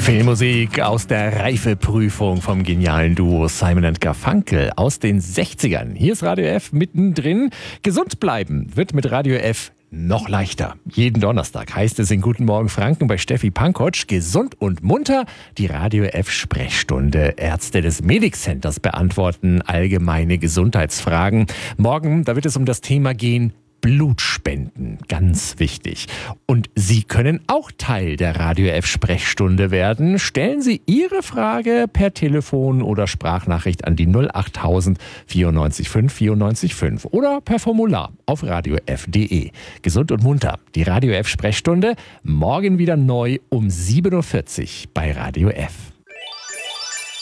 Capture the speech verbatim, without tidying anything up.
Filmmusik aus der Reifeprüfung vom genialen Duo Simon and Garfunkel aus den sechzigern. Hier ist Radio F mittendrin. Gesund bleiben wird mit Radio F noch leichter. Jeden Donnerstag heißt es in Guten Morgen Franken bei Steffi Pankotsch gesund und munter. Die Radio F Sprechstunde. Ärzte des Medic Centers beantworten allgemeine Gesundheitsfragen. Morgen, da wird es um das Thema gehen, Blutspenden, ganz wichtig. Und Sie können auch Teil der Radio F Sprechstunde werden. Stellen Sie Ihre Frage per Telefon oder Sprachnachricht an die null achttausend vierundneunzig fünf vierundneunzig fünf oder per Formular auf radio f punkt de. Gesund und munter, die Radio F Sprechstunde, morgen wieder neu um sieben Uhr vierzig bei Radio F.